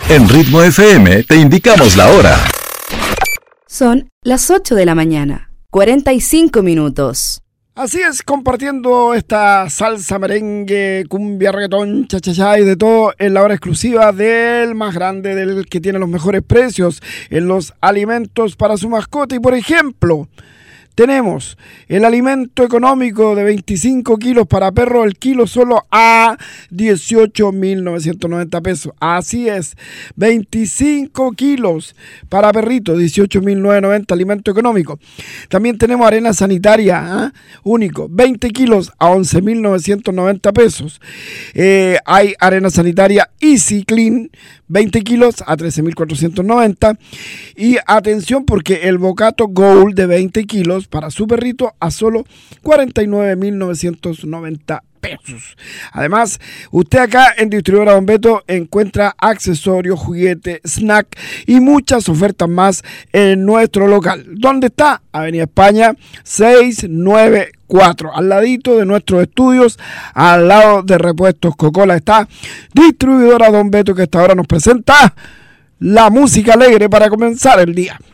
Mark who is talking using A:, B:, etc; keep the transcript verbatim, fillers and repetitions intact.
A: En Ritmo F M te indicamos la hora.
B: Son las ocho de la mañana, cuarenta y cinco minutos.
C: Así es, compartiendo esta salsa, merengue, cumbia, reggaetón, cha-cha-cha y de todo en la hora exclusiva del más grande, del que tiene los mejores precios en los alimentos para su mascota. Y por ejemplo, tenemos el alimento económico de veinticinco kilos para perro, el kilo solo a dieciocho mil novecientos noventa pesos. Así es, veinticinco kilos para perrito, dieciocho mil novecientos noventa, alimento económico. También tenemos arena sanitaria, ¿eh? único, veinte kilos a once mil novecientos noventa pesos. Eh, hay arena sanitaria Easy Clean, veinte kilos a trece mil cuatrocientos noventa. Y atención, porque el Bocato Gold de veinte kilos para su perrito a solo cuarenta y nueve mil novecientos noventa pesos. Además, usted acá en Distribuidora Don Beto encuentra accesorios, juguetes, snack y muchas ofertas más en nuestro local. ¿Dónde está? Avenida España seiscientos noventa y cuatro, al ladito de nuestros estudios, al lado de Repuestos Coca-Cola está Distribuidora Don Beto, que hasta ahora nos presenta la música alegre para comenzar el día.